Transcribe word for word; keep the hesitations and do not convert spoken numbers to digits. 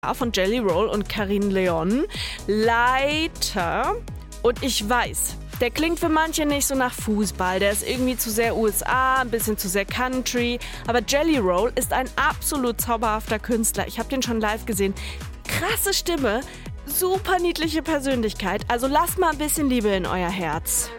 von Jelly Roll und Carin Leon. Leiter. Und ich weiß, der klingt für manche nicht so nach Fußball. Der ist irgendwie zu sehr U S A, ein bisschen zu sehr Country. Aber Jelly Roll ist ein absolut zauberhafter Künstler. Ich habe den schon live gesehen. Krasse Stimme, super niedliche Persönlichkeit. Also lasst mal ein bisschen Liebe in euer Herz.